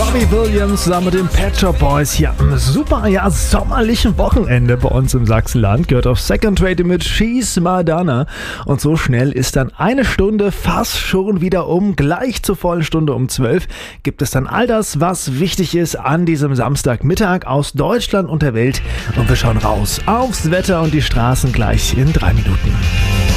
Robbie Williams zusammen mit den Pet Shop Boys hier am super, sommerlichen Wochenende bei uns im Sachsenland. Gehört auf Second Rate mit She's Madonna. Und so schnell ist dann eine Stunde fast schon wieder um. Gleich zur vollen Stunde um 12 gibt es dann all das, was wichtig ist an diesem Samstagmittag aus Deutschland und der Welt. Und wir schauen raus aufs Wetter und die Straßen gleich in 3 Minuten.